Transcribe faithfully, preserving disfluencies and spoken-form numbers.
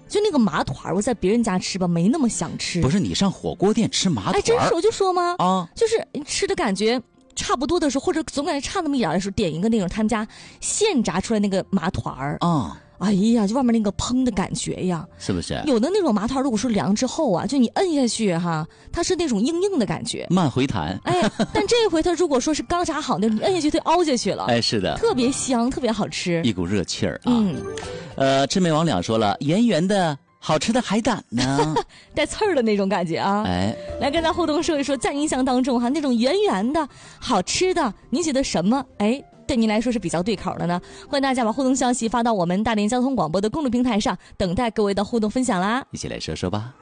就那个麻团我在别人家吃吧没那么想吃。 不是你上火锅店吃麻团？ 哎，真是我就说吗？ 啊， 就是吃的感觉差不多的时候，或者总感觉差那么一点的时候，点一个那种他们家现炸出来那个麻团儿啊。 哎呀，就外面那个烹的感觉呀， 是不是？ 有的那种麻团，如果说凉之后啊，就你摁下去哈，它是那种硬硬的感觉， 慢回弹。 哎，但这回它如果说是刚炸好的，你摁下去它凹下去了， 哎，是的， 特别香，特别好吃， 一股热气儿啊。 嗯， 呃，魑魅魍魉说了，圆圆的好吃的海胆呢， 带刺儿的那种感觉啊。 哎， 来跟大家互动说一说，在印象当中哈，那种圆圆的好吃的，您觉得什么？哎。对您来说是比较对口的呢？欢迎大家把互动消息发到我们大连交通广播的公众平台上，等待各位的互动分享啦！ 一起来说说吧。